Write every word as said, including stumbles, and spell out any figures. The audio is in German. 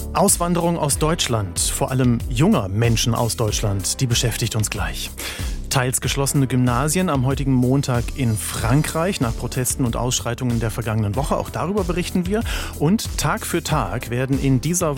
Auswanderung aus Deutschland, vor allem junger Menschen aus Deutschland, die beschäftigt uns gleich. Teils geschlossene Gymnasien am heutigen Montag in Frankreich nach Protesten und Ausschreitungen der vergangenen Woche. Auch darüber berichten wir. Und Tag für Tag werden in dieser